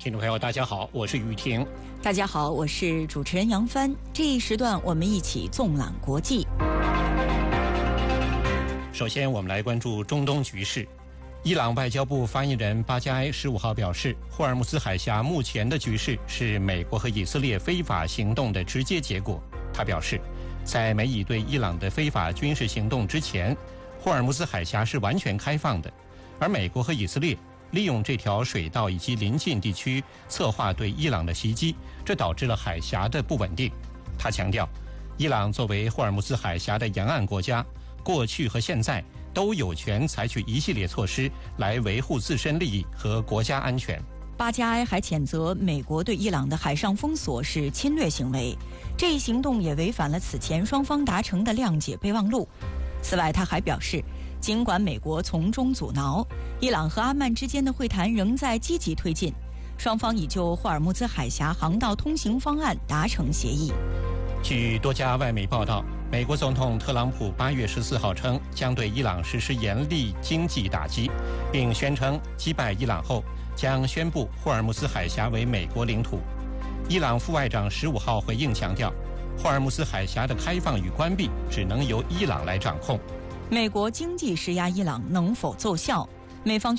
听众朋友，大家好，我是于婷。 大家好，我是主持人杨帆。这一时段我们一起纵览国际。 首先，我们来关注中东局势。伊朗外交部发言人巴加埃15号表示，霍尔木兹海峡目前的局势是美国和以色列非法行动的直接结果。他表示，在美以对伊朗的非法军事行动之前，霍尔木兹海峡是完全开放的，而美国和以色列利用这条水道以及邻近地区策划对伊朗的袭击，这导致了海峡的不稳定。他强调，伊朗作为霍尔木兹海峡的沿岸国家，过去和现在都有权采取一系列措施来维护自身利益和国家安全。 巴加埃还谴责美国对伊朗的海上封锁是侵略行为，这一行动也违反了此前双方达成的谅解备忘录。此外，他还表示，尽管美国从中阻挠，伊朗和阿曼之间的会谈仍在积极推进，双方已就霍尔木兹海峡航道通行方案达成协议。 据多家外媒报道，美国总统特朗普8月14号称将对伊朗实施严厉经济打击，并宣称击败伊朗后将宣布霍尔木兹海峡为美国领土。伊朗副外长15号回应强调，霍尔木兹海峡的开放与关闭只能由伊朗来掌控。 美国经济施压伊朗能否奏效？美方